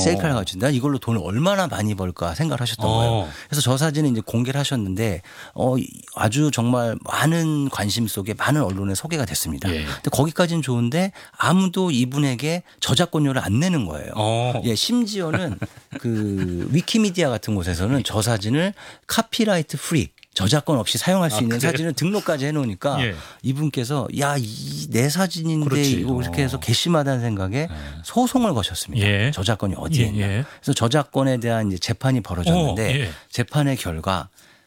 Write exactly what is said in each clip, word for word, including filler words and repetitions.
셀카를 가지고 나 이걸로 돈을 얼마나 많이 벌까 생각을 하셨던 어. 거예요. 그래서 저 사진을 이제 공개를 하셨는데 어, 아주 정말 많은 관심 속에 많은 언론에 소개가 됐습니다. 예. 근데 거기까지는 좋은데 아무도 이분에게 저작권료를 안 내는 거예요. 어. 예, 심지어는 그 위키미디아 같은 곳에서는 저 사진을 카피라이트 프리 저작권 없이 사용할 수 아, 있는 그래요? 사진을 등록까지 해놓으니까 예. 이분께서 야, 이 내 사진인데 그렇지. 이거 이렇게 해서 어. 괘씸하다는 생각에 소송을 거셨습니다. 예. 저작권이 어디에 있나. 예, 예. 그래서 저작권에 대한 이제 재판이 벌어졌는데 어, 예. 재판의 결과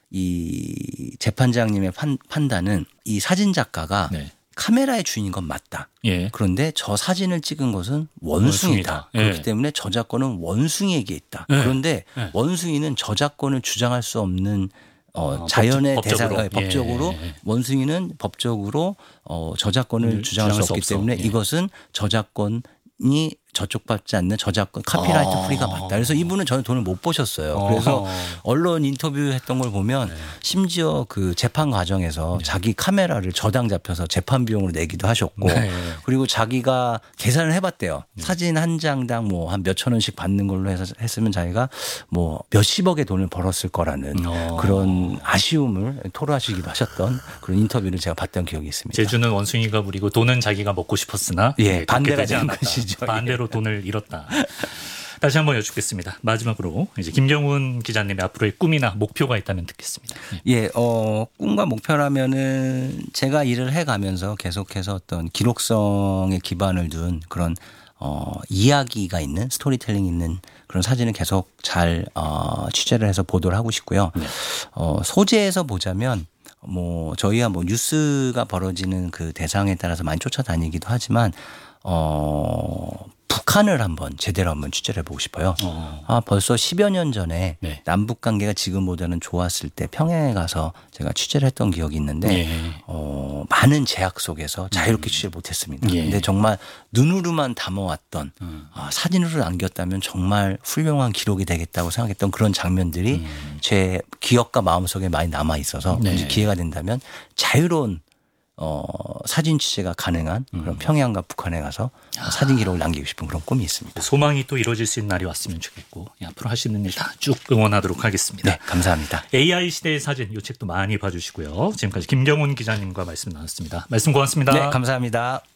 이 재판장님의 판, 판단은 이 사진 작가가 네. 카메라의 주인인 건 맞다. 예. 그런데 저 사진을 찍은 것은 원숭이다. 원숭이다. 예. 그렇기 때문에 저작권은 원숭이에게 있다. 예. 그런데 예. 원숭이는 저작권을 주장할 수 없는 어, 어, 자연의 법적- 대상 법적으로. 법적으로 예. 원숭이는 법적으로 어, 저작권을 음, 주장할 수 주장할 수 없기 없어. 때문에 예. 이것은 저작권이 저촉받지 않는 저작권 카피라이트 아. 프리가 맞다. 그래서 이분은 저는 돈을 못 버셨어요. 어. 그래서 언론 인터뷰했던 걸 보면 네. 심지어 그 재판 과정에서 자기 카메라를 저당 잡혀서 재판 비용으로 내기도 하셨고 네. 그리고 자기가 계산을 해봤대요. 사진 한 장당 뭐 한 몇천 원씩 받는 걸로 해서 했으면 자기가 뭐 몇십억의 돈을 벌었을 거라는 어. 그런 아쉬움을 토로하시기도 하셨던 그런 인터뷰를 제가 봤던 기억이 있습니다. 제주는 원숭이가 부리고 돈은 자기가 먹고 싶었으나 예, 그렇게 반대가 되지 된 않았다. 것이죠. 반대로 돈을 잃었다. 다시 한번 여쭙겠습니다. 마지막으로 이제 김경훈 기자님의 앞으로의 꿈이나 목표가 있다면 듣겠습니다. 예. 예, 어, 꿈과 목표라면은 제가 일을 해가면서 계속해서 어떤 기록성에 기반을 둔 그런 어, 이야기가 있는 스토리텔링 있는 그런 사진을 계속 잘 어, 취재를 해서 보도를 하고 싶고요. 네. 어, 소재에서 보자면 뭐 저희가 뭐 뉴스가 벌어지는 그 대상에 따라서 많이 쫓아다니기도 하지만 어, 북한을 한번 제대로 한번 취재를 해보고 싶어요. 어. 아, 벌써 십여 년 전에 네. 남북 관계가 지금보다는 좋았을 때 평양에 가서 제가 취재를 했던 기억이 있는데 예. 어, 많은 제약 속에서 자유롭게 취재를 못했습니다. 예. 근데 정말 눈으로만 담아왔던 음. 아, 사진으로 남겼다면 정말 훌륭한 기록이 되겠다고 생각했던 그런 장면들이 음. 제 기억과 마음속에 많이 남아 있어서 네. 이제 기회가 된다면 자유로운 어, 사진 취재가 가능한 음. 그런 평양과 북한에 가서 아. 사진 기록을 남기고 싶은 그런 꿈이 있습니다. 소망이 또 이루어질 수 있는 날이 왔으면 좋겠고 예, 앞으로 하시는 일 다 쭉 응원하도록 하겠습니다. 네, 감사합니다. 에이아이 시대의 사진 이 책도 많이 봐주시고요. 지금까지 김경훈 기자님과 말씀 나눴습니다. 말씀 고맙습니다. 네, 감사합니다.